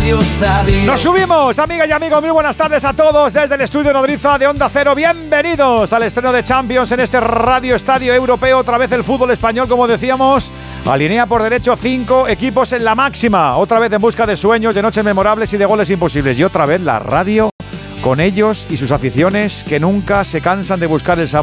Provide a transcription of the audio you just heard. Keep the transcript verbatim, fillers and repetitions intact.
Radio Estadio. Nos subimos, amigas y amigos, muy buenas tardes a todos desde el estudio Nodriza de Onda Cero. Bienvenidos al estreno de Champions en este Radio Estadio Europeo. Otra vez el fútbol español, como decíamos, alinea por derecho cinco equipos en la máxima. Otra vez en busca de sueños, de noches memorables y de goles imposibles. Y otra vez la radio con ellos y sus aficiones que nunca se cansan de buscar el sabor